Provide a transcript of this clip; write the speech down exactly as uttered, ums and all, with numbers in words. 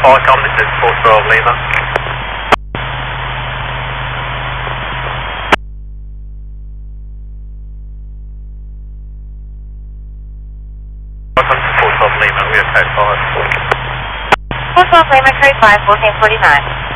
Falcom, this is four twelve Lima. Welcome to four twelve Lima, we are code five. four twelve Lima, code five, fourteen forty-nine.